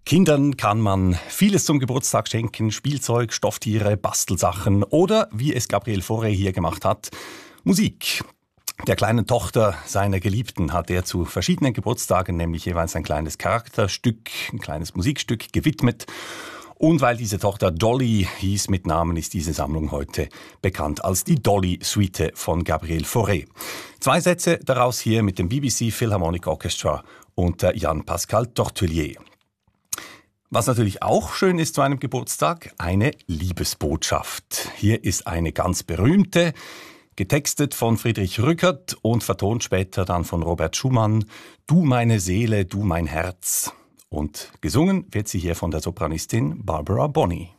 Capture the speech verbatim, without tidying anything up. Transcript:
Kindern kann man vieles zum Geburtstag schenken, Spielzeug, Stofftiere, Bastelsachen oder, wie es Gabriel Fauré hier gemacht hat, Musik. Der kleinen Tochter seiner Geliebten hat er zu verschiedenen Geburtstagen nämlich jeweils ein kleines Charakterstück, ein kleines Musikstück gewidmet. Und weil diese Tochter Dolly hieß mit Namen, ist diese Sammlung heute bekannt als die Dolly-Suite von Gabriel Fauré. Zwei Sätze daraus hier mit dem B B C Philharmonic Orchestra unter Jan-Pascal Tortelier. Was natürlich auch schön ist zu einem Geburtstag, eine Liebesbotschaft. Hier ist eine ganz berühmte, getextet von Friedrich Rückert und vertont später dann von Robert Schumann. Du meine Seele, du mein Herz. Und gesungen wird sie hier von der Sopranistin Barbara Bonney.